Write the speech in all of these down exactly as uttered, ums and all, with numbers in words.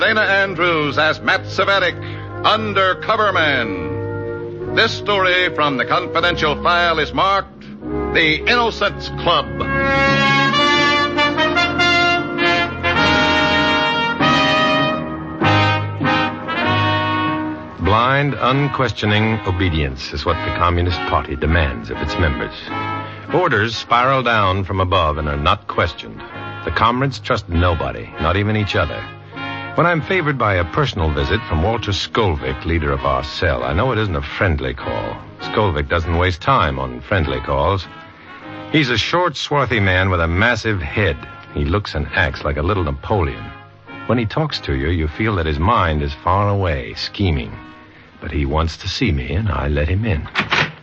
Dana Andrews as Matt Cvetic, Undercover Man. This story from the confidential file is marked The Innocents Club. Blind, unquestioning obedience is what the Communist Party demands of its members. Orders spiral down from above and are not questioned. The comrades trust nobody, not even each other. When I'm favored by a personal visit from Walter Skolvik, leader of our cell, I know it isn't a friendly call. Skolvik doesn't waste time on friendly calls. He's a short, swarthy man with a massive head. He looks and acts like a little Napoleon. When he talks to you, you feel that his mind is far away, scheming. But he wants to see me, and I let him in.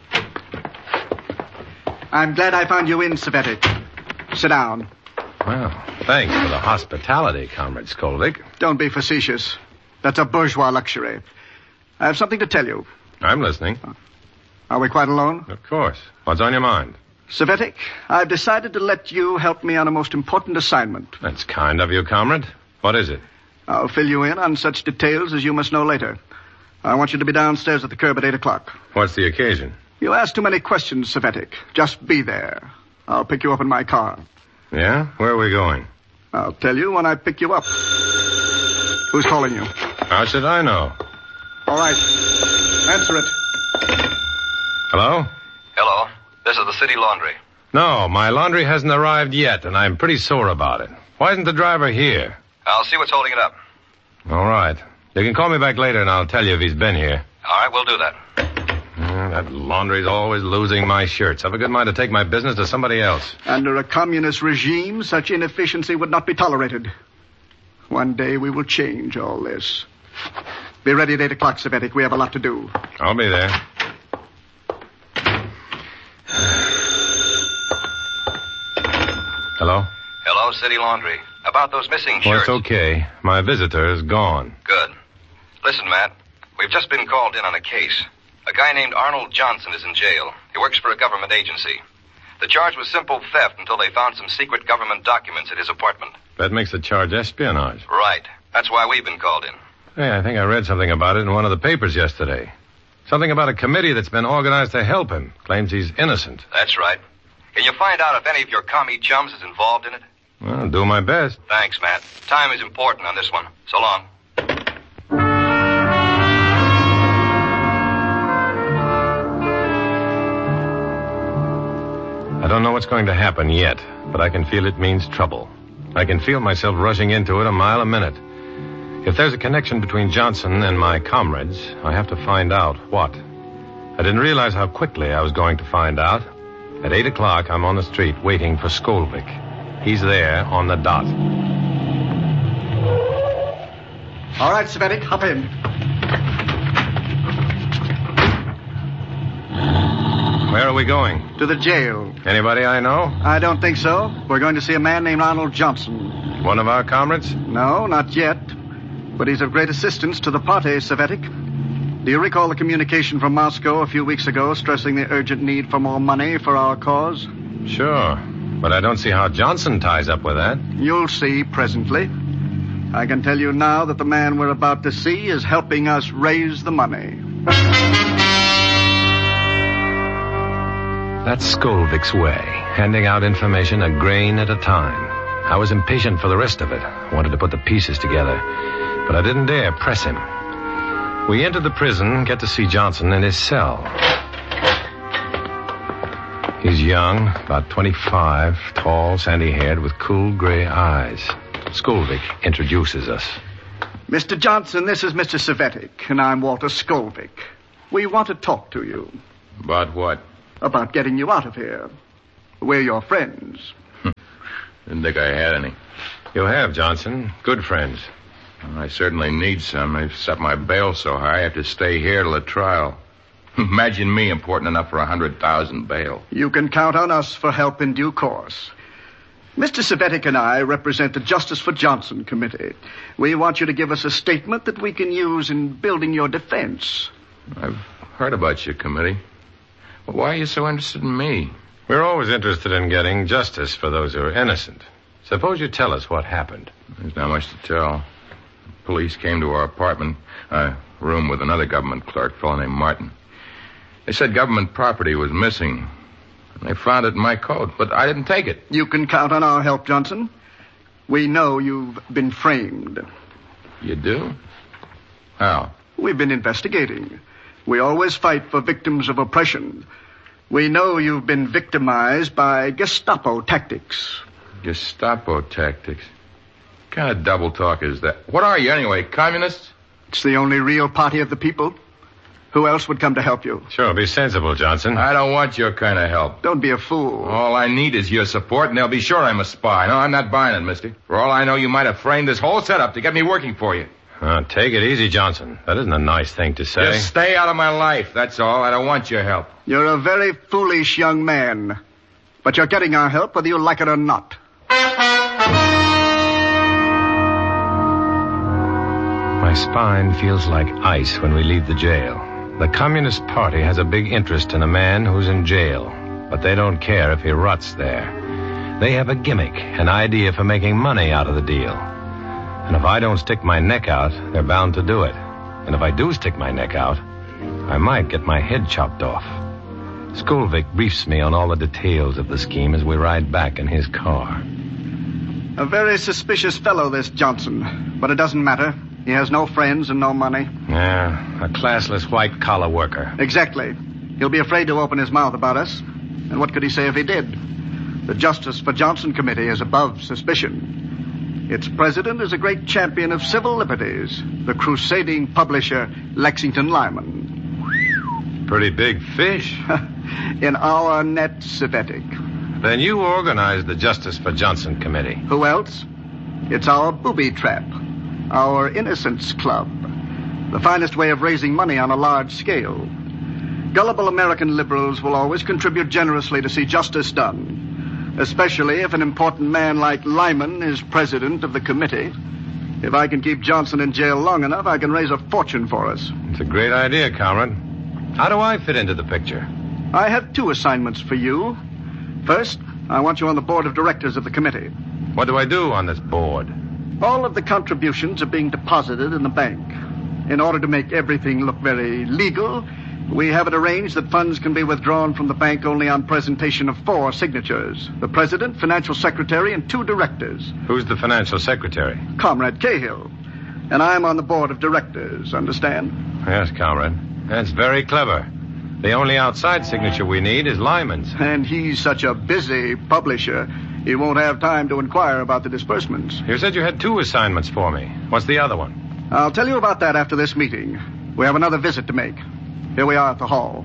I'm glad I found you in, Cvetic. Sit down. Well, thanks for the hospitality, Comrade Skolvik. Don't be facetious. That's a bourgeois luxury. I have something to tell you. I'm listening. Are we quite alone? Of course. What's on your mind? Cvetic, I've decided to let you help me on a most important assignment. That's kind of you, Comrade. What is it? I'll fill you in on such details as you must know later. I want you to be downstairs at the curb at eight o'clock. What's the occasion? You ask too many questions, Cvetic. Just be there. I'll pick you up in my car. Yeah? Where are we going? I'll tell you when I pick you up. Who's calling you? How should I know? All right. Answer it. Hello? Hello. This is the city laundry. No, my laundry hasn't arrived yet, and I'm pretty sore about it. Why isn't the driver here? I'll see what's holding it up. All right. You can call me back later, and I'll tell you if he's been here. All right, we'll do that. Mm, that laundry's always losing my shirts. I've a good mind to take my business to somebody else. Under a communist regime, such inefficiency would not be tolerated. One day we will change all this. Be ready at eight o'clock, Cvetic. We have a lot to do. I'll be there. Hello? Hello, city laundry. About those missing Well, shirts. it's okay. My visitor is gone. Good. Listen, Matt. We've just been called in on a case. A guy named Arnold Johnson is in jail. He works for a government agency. The charge was simple theft until they found some secret government documents at his apartment. That makes the charge espionage. Right. That's why we've been called in. Hey, I think I read something about it in one of the papers yesterday. Something about a committee that's been organized to help him. Claims he's innocent. That's right. Can you find out if any of your commie chums is involved in it? Well, I'll do my best. Thanks, Matt. Time is important on this one. So long. I don't know what's going to happen yet, but I can feel it means trouble. I can feel myself rushing into it a mile a minute. If there's a connection between Johnson and my comrades, I have to find out what. I didn't realize how quickly I was going to find out. At eight o'clock, I'm on the street waiting for Skolvik. He's there on the dot. All right, Cvetic, hop in. Where are we going? To the jail. Anybody I know? I don't think so. We're going to see a man named Arnold Johnson. One of our comrades? No, not yet. But he's of great assistance to the party, Cvetic. Do you recall the communication from Moscow a few weeks ago stressing the urgent need for more money for our cause? Sure. But I don't see how Johnson ties up with that. You'll see presently. I can tell you now that the man we're about to see is helping us raise the money. That's Skolvik's way, handing out information a grain at a time. I was impatient for the rest of it. I wanted to put the pieces together, but I didn't dare press him. We entered the prison, get to see Johnson in his cell. He's young, about twenty-five, tall, sandy-haired, with cool gray eyes. Skolvik introduces us. Mister Johnson, this is Mister Cvetic, and I'm Walter Skolvik. We want to talk to you. About what? About getting you out of here. We're your friends. Didn't think I had any. You have, Johnson. Good friends. Well, I certainly need some. They've set my bail so high I have to stay here till the trial. Imagine me important enough for a hundred thousand bail. You can count on us for help in due course. Mister Cvetic and I represent the Justice for Johnson Committee. We want you to give us a statement that we can use in building your defense. I've heard about your committee. Well, why are you so interested in me? We're always interested in getting justice for those who are innocent. Suppose you tell us what happened. There's not much to tell. Police came to our apartment, a room with another government clerk, a fellow named Martin. They said government property was missing. And they found it in my coat, but I didn't take it. You can count on our help, Johnson. We know you've been framed. You do? How? We've been investigating. We always fight for victims of oppression. We know you've been victimized by Gestapo tactics. Gestapo tactics? What kind of double talk is that? What are you, anyway, communists? It's the only real party of the people. Who else would come to help you? Sure, be sensible, Johnson. I don't want your kind of help. Don't be a fool. All I need is your support, and they'll be sure I'm a spy. No, I'm not buying it, mister. For all I know, you might have framed this whole setup to get me working for you. Uh, take it easy, Johnson. That isn't a nice thing to say. Just stay out of my life, that's all. I don't want your help. You're a very foolish young man. But you're getting our help whether you like it or not. My spine feels like ice when we leave the jail. The Communist Party has a big interest in a man who's in jail, but they don't care if he rots there. They have a gimmick, an idea for making money out of the deal. And if I don't stick my neck out, they're bound to do it. And if I do stick my neck out, I might get my head chopped off. Skolvik briefs me on all the details of the scheme as we ride back in his car. A very suspicious fellow, this Johnson. But it doesn't matter. He has no friends and no money. Yeah, a classless white-collar worker. Exactly. He'll be afraid to open his mouth about us. And what could he say if he did? The Justice for Johnson Committee is above suspicion. Its president is a great champion of civil liberties, the crusading publisher Lexington Lyman. Pretty big fish. In our net, Cvetic. Then you organized the Justice for Johnson Committee. Who else? It's our booby trap. Our Innocence Club. The finest way of raising money on a large scale. Gullible American liberals will always contribute generously to see justice done. Especially if an important man like Lyman is president of the committee. If I can keep Johnson in jail long enough, I can raise a fortune for us. It's a great idea, comrade. How do I fit into the picture? I have two assignments for you. First, I want you on the board of directors of the committee. What do I do on this board? All of the contributions are being deposited in the bank. In order to make everything look very legal, we have it arranged that funds can be withdrawn from the bank only on presentation of four signatures. The president, financial secretary, and two directors. Who's the financial secretary? Comrade Cahill. And I'm on the board of directors, understand? Yes, comrade. That's very clever. The only outside signature we need is Lyman's. And he's such a busy publisher, he won't have time to inquire about the disbursements. You said you had two assignments for me. What's the other one? I'll tell you about that after this meeting. We have another visit to make. Here we are at the hall.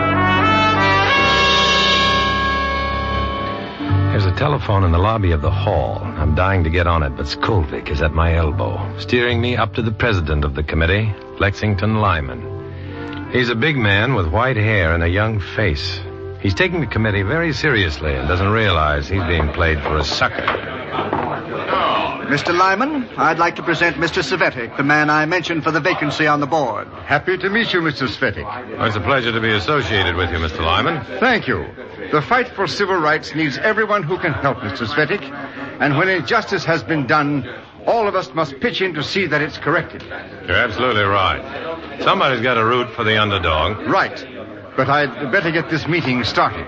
There's a telephone in the lobby of the hall. I'm dying to get on it, but Skolvik is at my elbow, steering me up to the president of the committee, Lexington Lyman. He's a big man with white hair and a young face. He's taking the committee very seriously and doesn't realize he's being played for a sucker. Mister Lyman, I'd like to present Mister Cvetic, the man I mentioned for the vacancy on the board. Happy to meet you, Mister Cvetic. Well, it's a pleasure to be associated with you, Mister Lyman. Thank you. The fight for civil rights needs everyone who can help, Mister Cvetic. And when injustice has been done, all of us must pitch in to see that it's corrected. You're absolutely right. Somebody's got to root for the underdog. Right. But I'd better get this meeting started.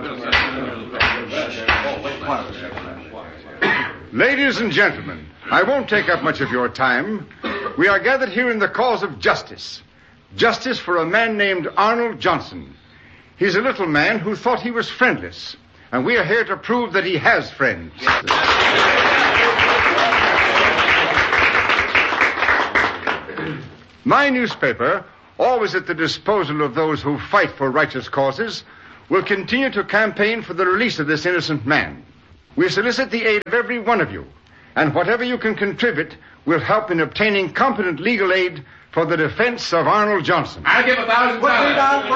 Ladies and gentlemen, I won't take up much of your time. We are gathered here in the cause of justice. Justice for a man named Arnold Johnson. He's a little man who thought he was friendless. And we are here to prove that he has friends. My newspaper, always at the disposal of those who fight for righteous causes, will continue to campaign for the release of this innocent man. We solicit the aid of every one of you, and whatever you can contribute will help in obtaining competent legal aid for the defense of Arnold Johnson. I'll give a thousand dollars.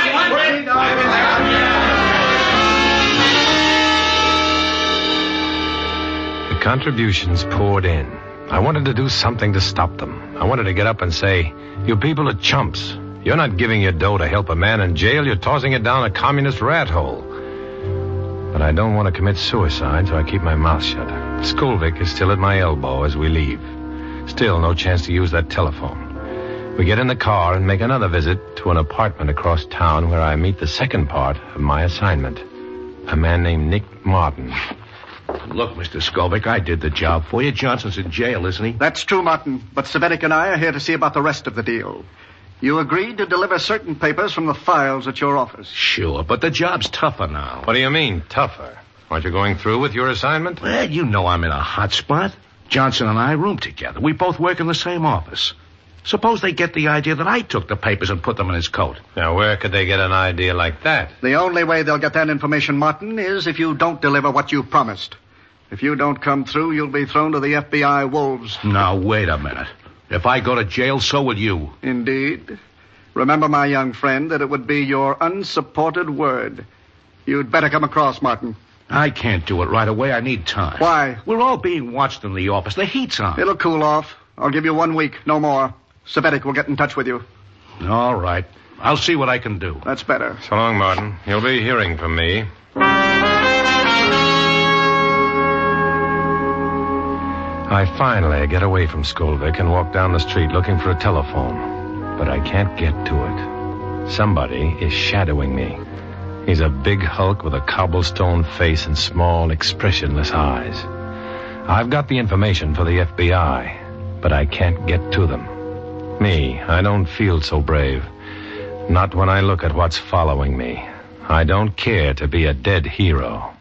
The contributions poured in. I wanted to do something to stop them. I wanted to get up and say, you people are chumps. You're not giving your dough to help a man in jail. You're tossing it down a communist rat hole. But I don't want to commit suicide, so I keep my mouth shut. Skolvik is still at my elbow as we leave. Still, no chance to use that telephone. We get in the car and make another visit to an apartment across town where I meet the second part of my assignment. A man named Nick Martin. Look, Mister Skolvik, I did the job for you. Johnson's in jail, isn't he? That's true, Martin. But Savetic and I are here to see about the rest of the deal. You agreed to deliver certain papers from the files at your office. Sure, but the job's tougher now. What do you mean, tougher? Aren't you going through with your assignment? Well, you know I'm in a hot spot. Johnson and I room together. We both work in the same office. Suppose they get the idea that I took the papers and put them in his coat. Now, where could they get an idea like that? The only way they'll get that information, Martin, is if you don't deliver what you promised. If you don't come through, you'll be thrown to the F B I wolves. Now, wait a minute. If I go to jail, so will you. Indeed. Remember, my young friend, that it would be your unsupported word. You'd better come across, Martin. I can't do it right away. I need time. Why? We're all being watched in the office. The heat's on. It'll cool off. I'll give you one week, no more. Savetic will get in touch with you. All right. I'll see what I can do. That's better. So long, Martin. You'll be hearing from me. I finally get away from Skolvik and walk down the street looking for a telephone. But I can't get to it. Somebody is shadowing me. He's a big hulk with a cobblestone face and small, expressionless eyes. I've got the information for the F B I, but I can't get to them. Me, I don't feel so brave. Not when I look at what's following me. I don't care to be a dead hero.